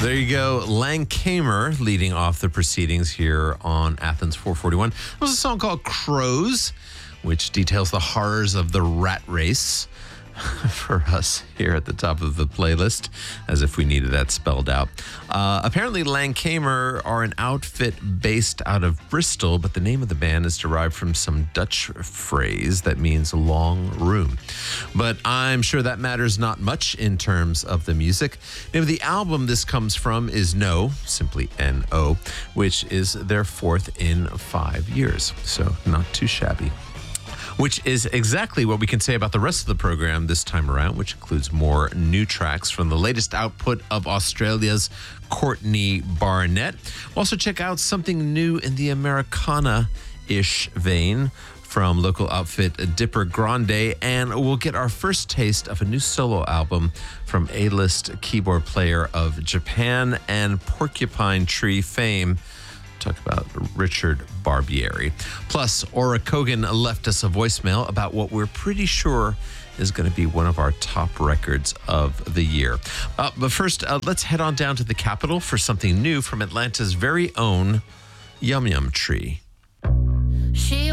There you go. Lang Kamer leading off the proceedings here on Athens 441. It was a song called Crows, which details the horrors of the rat race for us here at the top of the playlist, as if we needed that spelled out. Apparently, Lang Kamer are an outfit based out of Bristol, but the name of the band is derived from some Dutch phrase that means long room. But I'm sure that matters not much in terms of the music. The name of the album this comes from is No, simply N-O, which is their fourth in 5 years. So not too shabby. Which is exactly what we can say about the rest of the program this time around, which includes more new tracks from the latest output of Australia's Courtney Barnett. We'll also check out something new in the Americana-ish vein from local outfit Dipper Grande, and we'll get our first taste of a new solo album from A-list keyboard player of Japan and Porcupine Tree fame. Talk about Richard Barbieri. Plus, Aura Kogan left us a voicemail about what we're pretty sure is going to be one of our top records of the year. But first, let's head on down to the Capitol for something new from Atlanta's very own Yum Yum Tree. She